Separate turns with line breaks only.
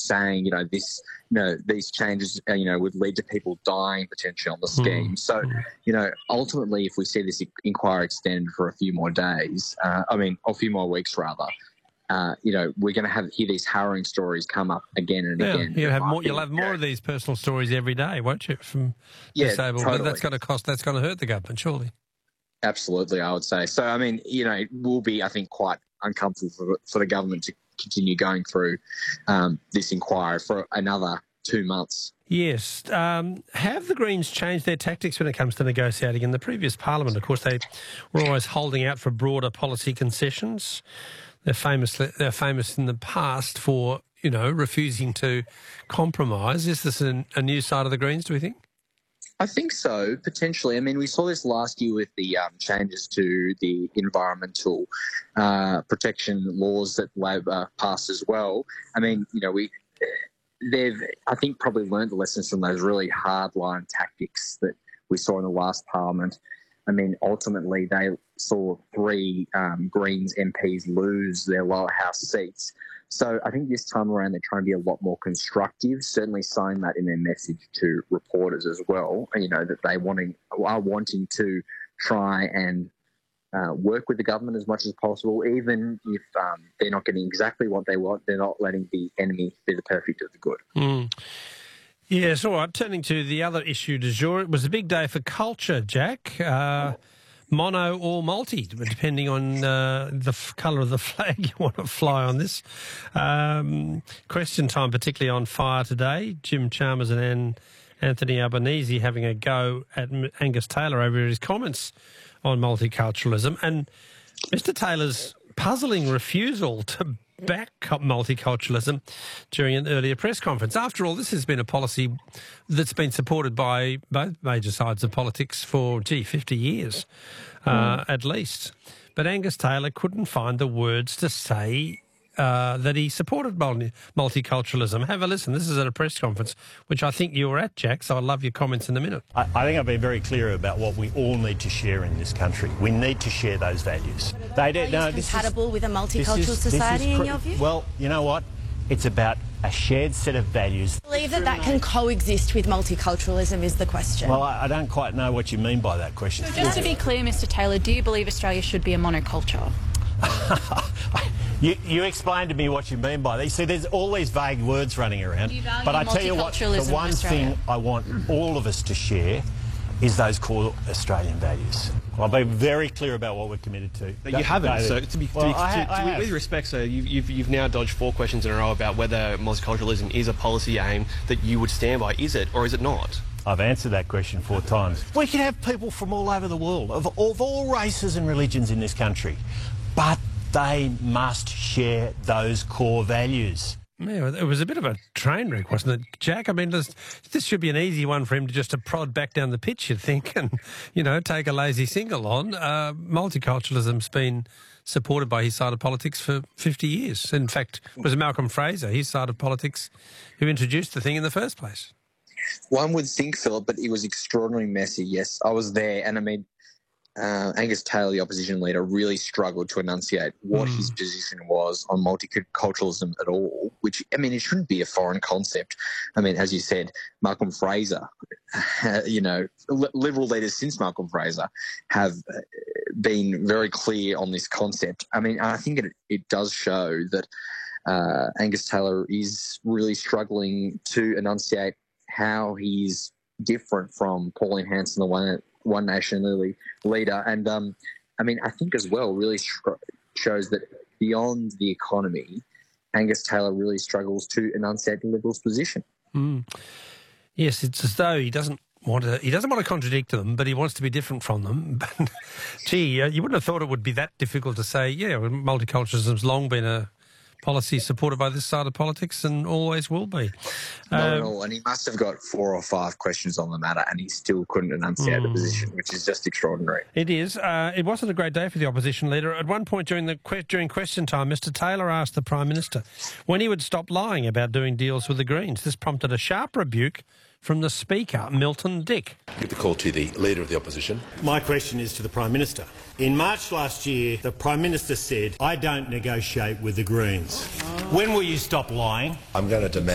saying, these changes, would lead to people dying potentially on the scheme. So, ultimately, if we see this inquiry extended for a few more days, a few more weeks rather, we're going to hear these harrowing stories come up again and again.
You'll have more of these personal stories every day, won't you, from disabled?
Totally.
But that's going to hurt the government, surely.
Absolutely, I would say. So, it will be, I think, quite uncomfortable for the government to continue going through this inquiry for another 2 months.
Yes. Have the Greens changed their tactics when it comes to negotiating? In the previous Parliament, of course, they were always holding out for broader policy concessions. They're famous in the past for, refusing to compromise. Is this a new side of the Greens, do we think?
I think so, potentially. We saw this last year with the changes to the environmental protection laws that Labor passed as well. They've, I think, probably learned the lessons from those really hardline tactics that we saw in the last Parliament. Ultimately, they saw 3 Greens MPs lose their lower house seats. So I think this time around they're trying to be a lot more constructive, certainly saying that in their message to reporters as well, that they are wanting to try and work with the government as much as possible. Even if they're not getting exactly what they want, they're not letting the enemy be the perfect of the good.
Mm. Yes, all right. Turning to the other issue du jour, it was a big day for culture, Jack. Mono or multi, depending on the colour of the flag you want to fly on this. Question time, particularly on fire today. Jim Chalmers and Anthony Albanese having a go at Angus Taylor over his comments on multiculturalism. And Mr Taylor's puzzling refusal to back multiculturalism during an earlier press conference. After all, this has been a policy that's been supported by both major sides of politics for, 50 years at least. But Angus Taylor couldn't find the words to say that he supported multiculturalism. Have a listen. This is at a press conference, which I think you were at, Jack, so I'd love your comments in a minute.
I think I've been very clear about what we all need to share in this country. We need to share those values.
Are these compatible with a multicultural society in your view?
Well, you know what? It's about a shared set of values.
I believe that can coexist with multiculturalism is the question.
Well, I don't quite know what you mean by that question.
So just to be clear, Mr Taylor, do you believe Australia should be a monoculture?
You explain to me what you mean by that. You see, there's all these vague words running around. But I tell you what, the one thing I want all of us to share is those core Australian values. I'll be very clear about what we're committed to.
But you haven't. So with respect, sir, you've now dodged 4 questions in a row about whether multiculturalism is a policy aim that you would stand by. Is it or is it not?
I've answered that question 4 times. We can have people from all over the world, of all races and religions in this country, but they must share those core values.
Yeah, it was a bit of a train wreck, wasn't it, Jack? This should be an easy one for him to prod back down the pitch, you'd think, and, take a lazy single on. Multiculturalism's been supported by his side of politics for 50 years. In fact, it was Malcolm Fraser, his side of politics, who introduced the thing in the first place.
One would think, Philip, but it was extraordinarily messy. Yes, I was there, and Angus Taylor, the opposition leader, really struggled to enunciate what his position was on multiculturalism at all, which, it shouldn't be a foreign concept. As you said, Malcolm Fraser, Liberal leaders since Malcolm Fraser have been very clear on this concept. I think it does show that Angus Taylor is really struggling to enunciate how he's different from Pauline Hanson, the One Nation leader. And, I think as well really shows that beyond the economy, Angus Taylor really struggles to enunciate the Liberals' position.
Mm. Yes, it's as though he doesn't want to contradict them, but he wants to be different from them. But, gee, you wouldn't have thought it would be that difficult to say, multiculturalism's long been a policy supported by this side of politics and always will be.
Not at all. And he must have got 4 or 5 questions on the matter and he still couldn't enunciate the position, which is just extraordinary.
It is. It wasn't a great day for the opposition leader. At one point during question time, Mr Taylor asked the Prime Minister when he would stop lying about doing deals with the Greens. This prompted a sharp rebuke from the Speaker, Milton Dick.
Give the call to the Leader of the Opposition.
My question is to the Prime Minister. In March last year, the Prime Minister said, I don't negotiate with the Greens. When will you stop lying?
I'm going to demand